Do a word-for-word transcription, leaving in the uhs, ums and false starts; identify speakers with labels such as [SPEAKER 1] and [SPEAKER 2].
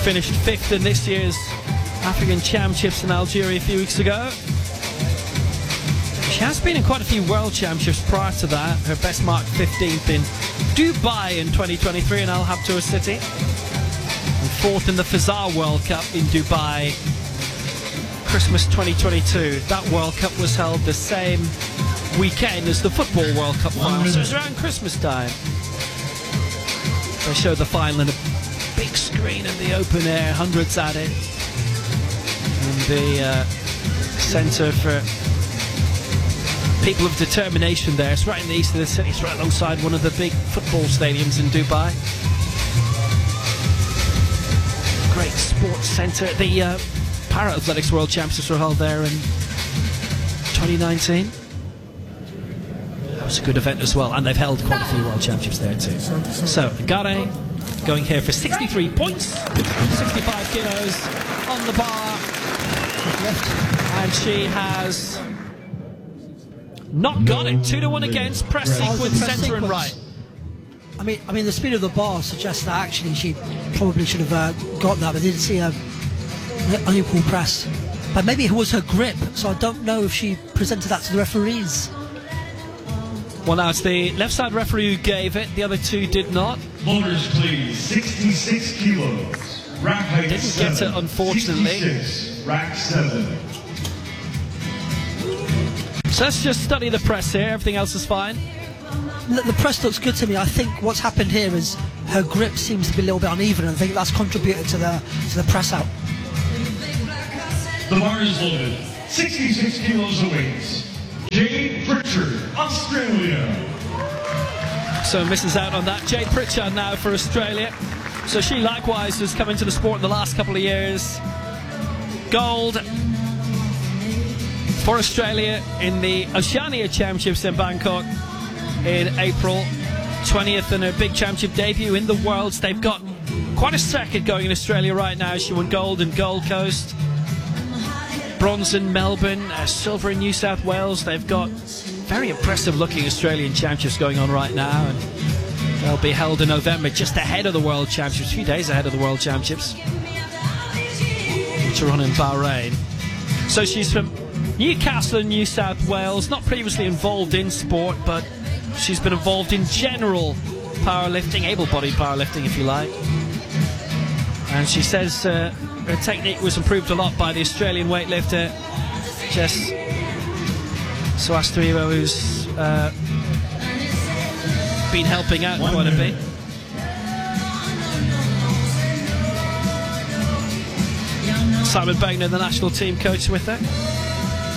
[SPEAKER 1] finished fifth in this year's African Championships in Algeria a few weeks ago. She has been in quite a few World Championships prior to that. Her best mark fifteenth in Dubai in twenty twenty-three in Al Habtoor City. And fourth in the Fazar World Cup in Dubai, Christmas twenty twenty-two. That World Cup was held the same weekend as the Football World Cup final, so it was around Christmas time. They showed the final in a big screen in the open air, hundreds at it. In the uh, centre for people of determination there. It's right in the east of the city. It's right alongside one of the big football stadiums in Dubai. Great sports centre. The uh, Para-Athletics World Championships were held there in twenty nineteen. That was a good event as well, and they've held quite a few World Championships there too. So, Gare going here for sixty-three points, sixty-five kilos on the bar, and she has not got it. Two to one against, press sequence, centre and right.
[SPEAKER 2] I mean, I mean, the speed of the bar suggests that actually she probably should have uh, got that, but didn't see a unequal press. But maybe it was her grip, so I don't know if she presented that to the referees.
[SPEAKER 1] Well, now it's the left side referee who gave it, the other two did not.
[SPEAKER 3] Motors, please, sixty-six kilos. Rack height
[SPEAKER 1] Didn't
[SPEAKER 3] seven.
[SPEAKER 1] get it, unfortunately.
[SPEAKER 3] sixty-six, rack seven.
[SPEAKER 1] So let's just study the press here, everything else is fine.
[SPEAKER 2] The, the press looks good to me. I think what's happened here is her grip seems to be a little bit uneven, and I think that's contributed to the to the press out.
[SPEAKER 3] The bar is loaded. sixty-six kilos of weight. Jade Pritchard, Australia.
[SPEAKER 1] So misses out on that. Jade Pritchard now for Australia. So she likewise has come into the sport in the last couple of years. Gold for Australia in the Oceania Championships in Bangkok in April. twentieth in her big championship debut in the Worlds. They've got quite a circuit going in Australia right now. She won gold in Gold Coast, bronze in Melbourne, uh, silver in New South Wales. They've got very impressive looking Australian Championships going on right now, and they'll be held in November, just ahead of the World Championships, a few days ahead of the World Championships, which are on in Bahrain. So she's from Newcastle in New South Wales, not previously involved in sport, but she's been involved in general powerlifting, able-bodied powerlifting if you like. And she says uh, her technique was improved a lot by the Australian weightlifter Jess Suastreva, who's uh, been helping out quite a bit. Simon Begner, the national team coach, with her.